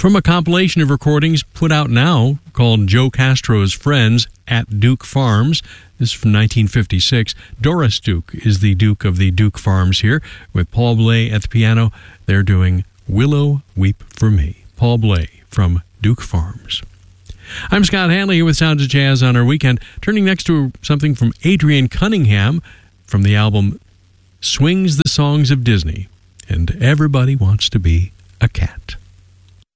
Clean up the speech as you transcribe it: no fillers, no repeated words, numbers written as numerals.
from a compilation of recordings put out now called Joe Castro's Friends at Duke Farms. This is from 1956. Doris Duke is the Duke of the Duke Farms here, with Paul Bley at the piano. They're doing Willow Weep for Me. Paul Bley from Duke Farms. I'm Scott Hanley here with Sounds of Jazz on our weekend, turning next to something from Adrian Cunningham from the album Swings the Songs of Disney. And Everybody Wants to Be a Cat.